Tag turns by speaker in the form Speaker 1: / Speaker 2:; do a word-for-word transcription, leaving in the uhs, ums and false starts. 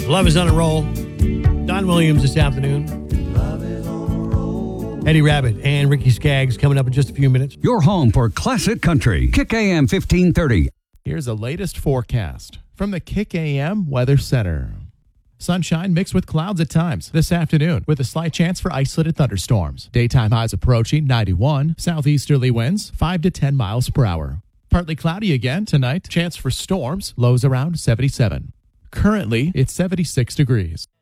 Speaker 1: Love is on a roll. Don Williams this afternoon. Eddie Rabbit and Ricky Skaggs coming up in just a few minutes.
Speaker 2: Your home for classic country. Kick A M fifteen thirty.
Speaker 3: Here's the latest forecast from the Kick A M Weather Center. Sunshine mixed with clouds at times this afternoon with a slight chance for isolated thunderstorms. Daytime highs approaching ninety-one. Southeasterly winds five to ten miles per hour. Partly cloudy again tonight. Chance for storms. Lows around seventy-seven. Currently, it's seventy-six degrees.